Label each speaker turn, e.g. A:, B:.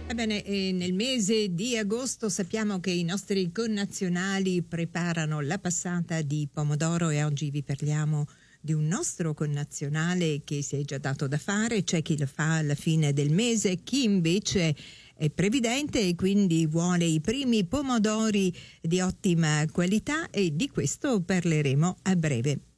A: Ebbene, nel mese di agosto sappiamo che i nostri connazionali preparano la passata di pomodoro e oggi vi parliamo di un nostro connazionale che si è già dato da fare. C'è chi lo fa alla fine del mese, chi invece è previdente e quindi vuole i primi pomodori di ottima qualità, e di questo parleremo a breve.